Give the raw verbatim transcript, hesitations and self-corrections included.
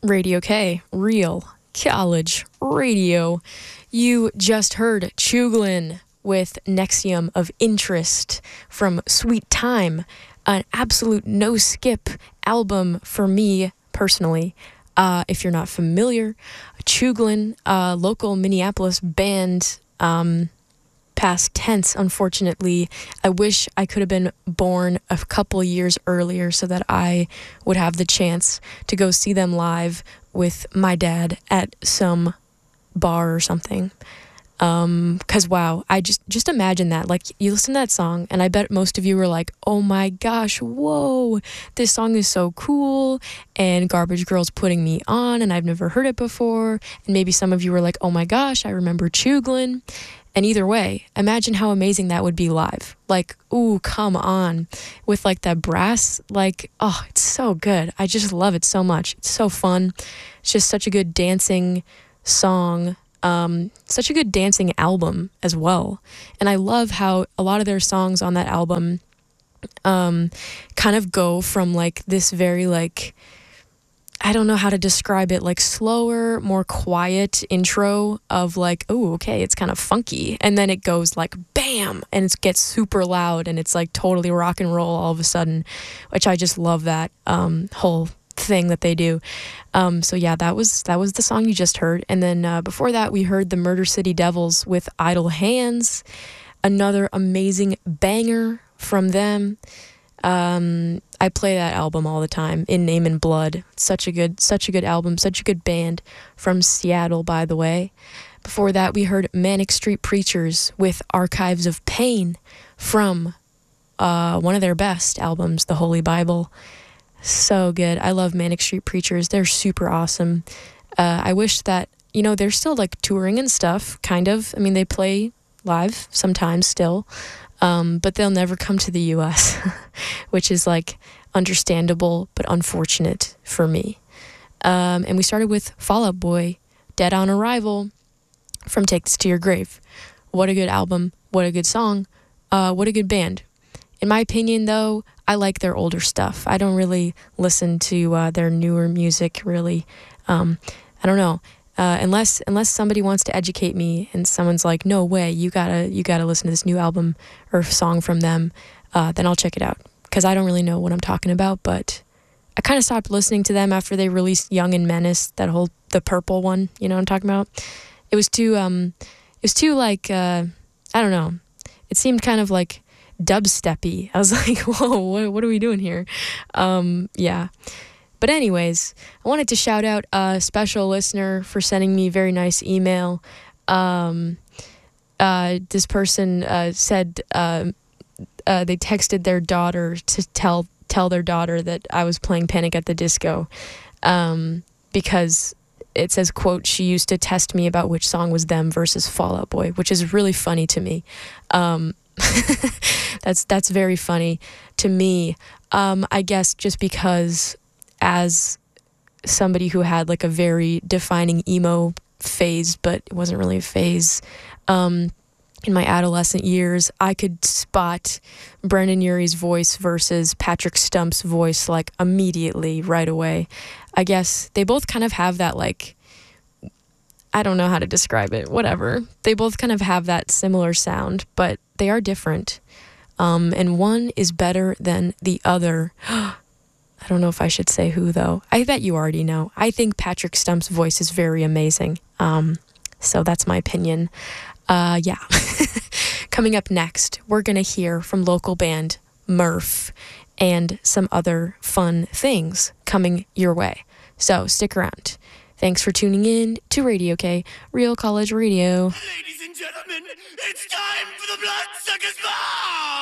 Radio K, Real College Radio. You just heard Chuglin with Nexium of Interest from Sweet Time, an absolute no-skip album for me personally. Uh, if you're not familiar, Chuglin, a local Minneapolis band, um, past tense, unfortunately. I wish I could have been born a couple years earlier so that I would have the chance to go see them live with my dad at some bar or something. Um, cause wow, I just, just imagine that, like, you listen to that song and I bet most of you were like, oh my gosh, whoa, this song is so cool. And Garbage Girl's putting me on and I've never heard it before. And maybe some of you were like, oh my gosh, I remember Chuglin. And either way, imagine how amazing that would be live. Like, ooh, come on. With like that brass, like, oh, it's so good. I just love it so much. It's so fun. It's just such a good dancing song. Um, such a good dancing album as well. And I love how a lot of their songs on that album um, kind of go from like this very like, I don't know how to describe it, like slower, more quiet intro of like, oh, okay, it's kind of funky. And then it goes like bam, and it gets super loud and it's like totally rock and roll all of a sudden, which I just love that um, whole thing that they do. Um, so yeah, that was that was the song you just heard. And then uh, before that, we heard the Murder City Devils with Idle Hands, another amazing banger from them. Um, I play that album all the time, In Name and Blood. Such a good, such a good album, such a good band from Seattle, by the way. Before that, we heard Manic Street Preachers with Archives of Pain from uh, one of their best albums, The Holy Bible. So good. I love Manic Street Preachers. They're super awesome. Uh, I wish that, you know, they're still like touring and stuff, kind of. I mean, they play live sometimes still. Um, but they'll never come to the U S, which is like understandable but unfortunate for me. Um, and we started with Fall Out Boy, Dead on Arrival from Take This to Your Grave. What a good album. What a good song. Uh, what a good band. In my opinion, though, I like their older stuff. I don't really listen to uh, their newer music, really. Um, I don't know. Uh, unless unless somebody wants to educate me and someone's like, no way, you gotta you gotta listen to this new album or song from them, uh, then I'll check it out. Because I don't really know what I'm talking about, but I kind of stopped listening to them after they released Young and Menace, that whole, the purple one, you know what I'm talking about? It was too, um, it was too like, uh, I don't know, it seemed kind of like dubsteppy. I was like, whoa, what, what are we doing here? Um, yeah. But anyways, I wanted to shout out a special listener for sending me a very nice email. Um, uh, this person uh, said uh, uh, they texted their daughter to tell tell their daughter that I was playing Panic at the Disco um, because it says, quote, she used to test me about which song was them versus Fall Out Boy, which is really funny to me. Um, that's that's very funny to me. Um, I guess just because as somebody who had like a very defining emo phase, but it wasn't really a phase, um, in my adolescent years, I could spot Brendan Urie's voice versus Patrick Stump's voice like immediately, right away. I guess they both kind of have that like, I don't know how to describe it, whatever. They both kind of have that similar sound, but they are different. Um, and one is better than the other. I don't know if I should say who, though. I bet you already know. I think Patrick Stump's voice is very amazing. Um, so that's my opinion. Uh, yeah. Coming up next, we're going to hear from local band Murph and some other fun things coming your way. So stick around. Thanks for tuning in to Radio K, Real College Radio. Ladies and gentlemen, it's time for the Bloodsuckers Ball!